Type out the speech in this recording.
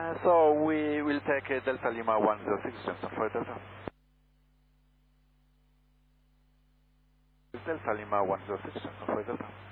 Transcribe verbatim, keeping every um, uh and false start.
Uh, so we will take uh, Delta Lima one zero six, Johnson for Delta. Delta Lima one zero six, Johnson for Delta.